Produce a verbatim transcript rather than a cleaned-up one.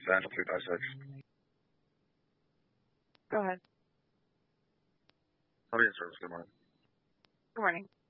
Send two by six. Go ahead. Marine service, good morning. Good morning.